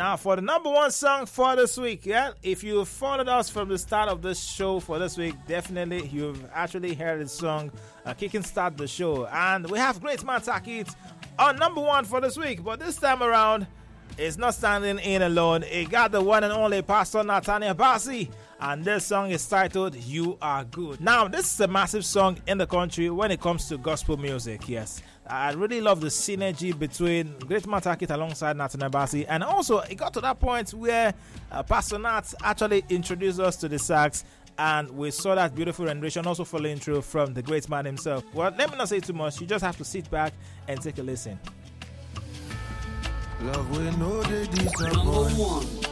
Now, for the number one song for this week, if you followed us from the start of this show for this week, definitely you've actually heard the song kicking start the show. And we have Great Man Takit on number one for this week. But this time around, it's not standing in alone. It got the one and only Pastor Nathaniel Bassey. And this song is titled You Are Good. Now, this is a massive song in the country when it comes to gospel music, yes. I really love the synergy between Great Man Takit alongside Nathaniel Bassey. And also, it got to that point where Pastor Nat actually introduced us to the sax. And we saw that beautiful rendition also following through from the great man himself. Well, let me not say too much. You just have to sit back and take a listen. Love will know they disappoint.